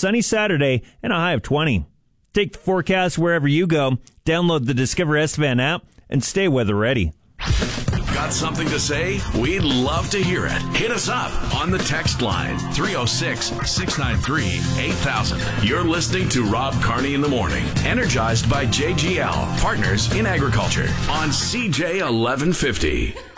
sunny Saturday and a high of 20. Take the forecast wherever you go. Download the Discover Estevan app and stay weather ready. Got something to say? We'd love to hear it. Hit us up on the text line 306-693-8000. You're listening to Rob Carney in the Morning, energized by JGL, partners in agriculture on CJ 1150.